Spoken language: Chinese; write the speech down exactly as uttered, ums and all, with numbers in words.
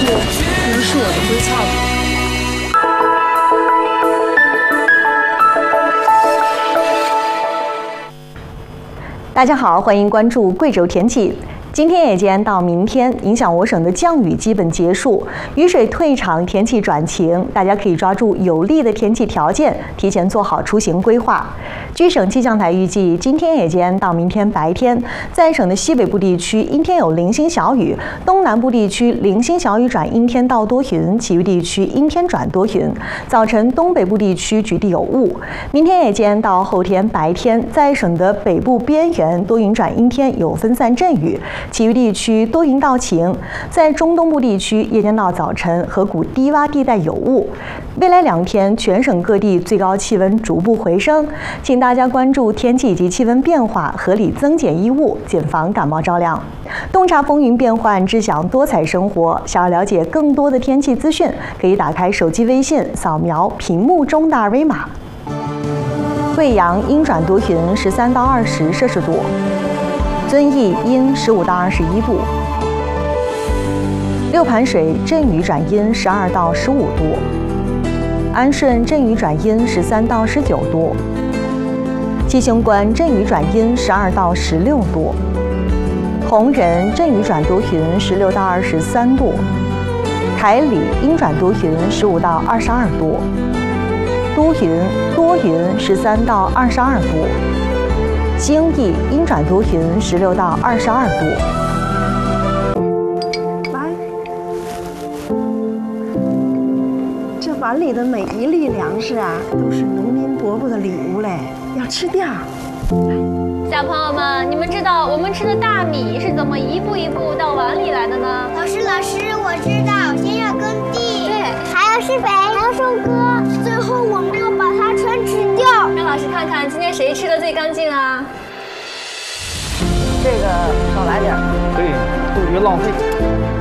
可能是我的归操吧。 大家好，欢迎关注贵州天气。今天夜间到明天，影响我省的降雨基本结束，雨水退场，天气转晴。大家可以抓住有利的天气条件，提前做好出行规划。据省气象台预计，今天夜间到明天白天，在省的西北部地区阴天有零星小雨，东南部地区零星小雨转阴天到多云，其余地区阴天转多云。早晨东北部地区局地有雾。明天夜间到后天白天，在省的北部边缘多云转阴天，有分散阵雨。其余地区多云到晴，在中东部地区夜间到早晨河谷低洼地带有雾。未来两天，全省各地最高气温逐步回升，请大家关注天气以及气温变化，合理增减衣物，谨防感冒着凉。洞察风云变幻，知晓多彩生活。想要了解更多的天气资讯，可以打开手机微信，扫描屏幕中的二维码。贵阳阴转多云，十三到二十摄氏度。遵义阴十五到二十一度，六盘水阵雨转阴十二到十五度，安顺阵雨转阴十三到十九度，七星关阵雨转阴十二到十六度，红仁阵雨转多云十六到二十三度，台里阴转多云十五到二十二度，都匀多云十三到二十二度。兴义阴转多云，十六到二十二度。 来，这碗里的每一粒粮食啊，都是农民伯伯的礼物嘞，要吃掉。 小朋友们，你们知道我们吃的大米是怎么一步一步到碗里来的呢？ 老师，老师，我知道，先要耕地， 对， 还要施肥，还要收割，最后我们要把它全吃掉。 让老师看看今天谁吃的最干净啊？ 这个少来点， 对，都别浪费。